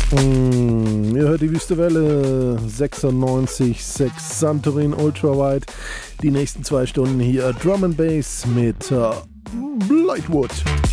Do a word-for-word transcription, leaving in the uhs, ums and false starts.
Mm, ihr hört die Wüste Welle sechsundneunzig Komma sechs Santorin Ultrawide. Die nächsten zwei Stunden hier Drum and Bass mit uh, Blightwood.